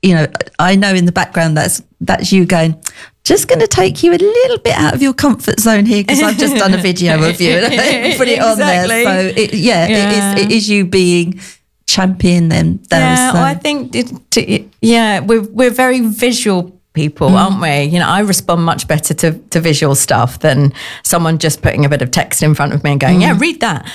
I know in the background that's you going, just going to take you a little bit out of your comfort zone here because I've just done a video of you and put it on there. So it is you being champion them. I think we're very visual people, aren't we? I respond much better to visual stuff than someone just putting a bit of text in front of me and going, read that.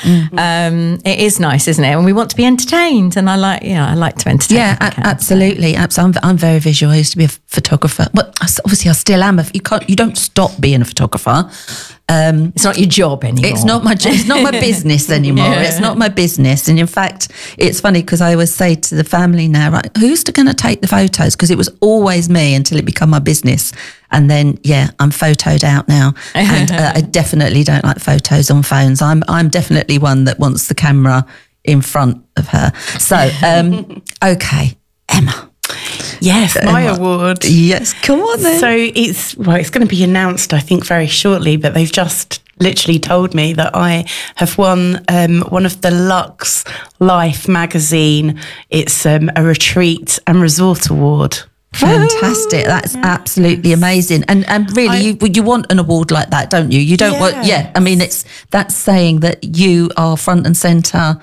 It is nice, isn't it? And we want to be entertained, and I like to entertain. Yeah, absolutely. I'm very visual. I used to be a photographer. Well, obviously I still am. You don't stop being a photographer. It's not your job anymore. It's not my business anymore. Yeah. It's not my business. And in fact, it's funny because I always say to the family now, right, who's going to take the photos? Because it was always me until it became my business. And then, I'm photoed out now. And I definitely don't like photos on phones. I'm definitely one that wants the camera in front of her. So, okay, Emma. Yes, my award. Yes, come on then. So it's going to be announced, I think, very shortly, but they've just literally told me that I have won one of the Lux Life magazine. It's a retreat and resort award. Fantastic. That's absolutely amazing. And really, you want an award like that, don't you? You don't want, I mean, that's saying that you are front and centre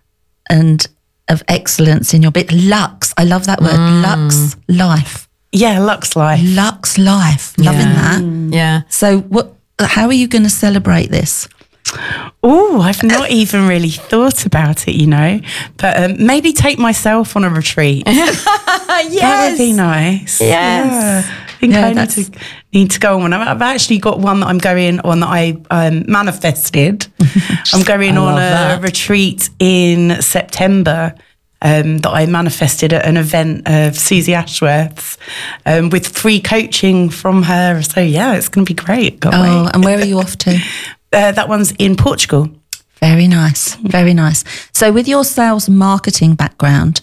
and of excellence in your bit. Lux. I love that word. Lux Life. Yeah, Lux Life. Lux Life. Loving that. Yeah. So how are you going to celebrate this? Oh, I've not even really thought about it, but maybe take myself on a retreat. Yes. That would be nice. Yes. Yeah. I think I need to go on one. I've actually got one that I'm going on that I manifested. I'm going on a retreat in September that I manifested at an event of Susie Ashworth's with free coaching from her. So, it's going to be great. Can't wait. And where are you off to? That one's in Portugal. Very nice. Very nice. So with your sales and marketing background,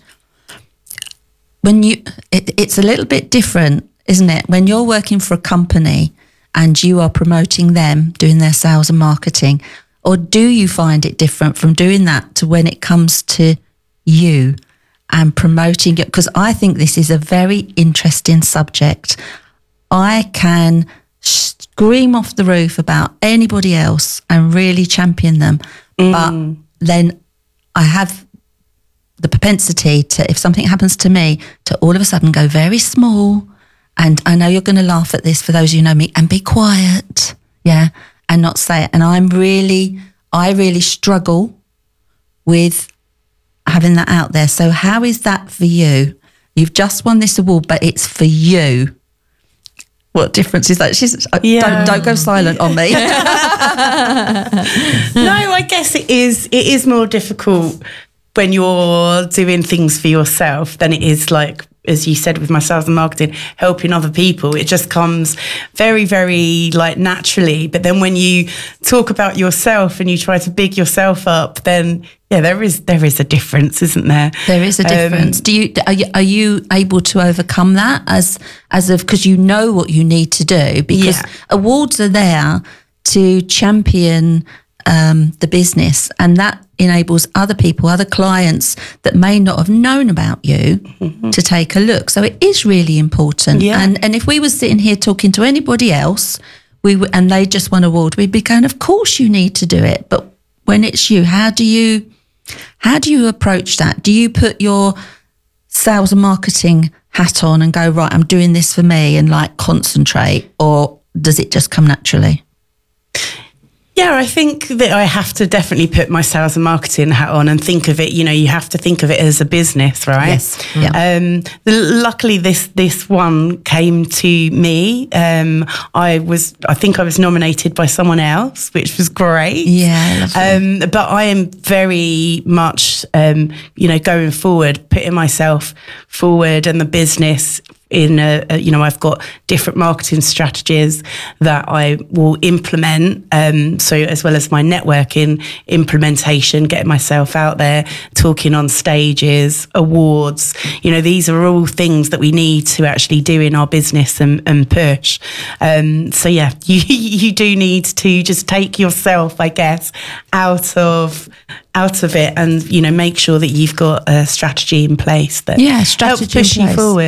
it's a little bit different, isn't it? When you're working for a company and you are promoting them, doing their sales and marketing, or do you find it different from doing that to when it comes to you and promoting it? Because I think this is a very interesting subject. I can scream off the roof about anybody else and really champion them. But then I have the propensity to, if something happens to me, to all of a sudden go very small. And I know you're going to laugh at this for those who know me, and be quiet, and not say it. And I really struggle with having that out there. So how is that for you? You've just won this award, but it's for you. What difference is that? Don't go silent on me. No, I guess it is more difficult when you're doing things for yourself than it is, like, as you said, with my sales and marketing, helping other people. It just comes very, very naturally. But then when you talk about yourself and you try to big yourself up, then there is a difference, isn't there? There is a difference. Are you able to overcome that because you know what you need to do? Because awards are there to champion the business, and that enables other people, other clients that may not have known about you to take a look. So it is really important. Yeah. And if we were sitting here talking to anybody else, and they just won an award, we'd be going, of course you need to do it. But when it's you, how do you approach that? Do you put your sales and marketing hat on and go, right, I'm doing this for me, and concentrate, or does it just come naturally? Yeah, I think that I have to definitely put my sales and marketing hat on and think of it, you have to think of it as a business, right? Yes. Yeah. Luckily, this one came to me. I think I was nominated by someone else, which was great. Yeah, lovely. But I am very much, going forward, putting myself forward and the business I've got different marketing strategies that I will implement. So as well as my networking implementation, getting myself out there, talking on stages, awards, these are all things that we need to actually do in our business and push. So you do need to just take yourself, I guess, out of it and, make sure that you've got a strategy in place that helps push you forward.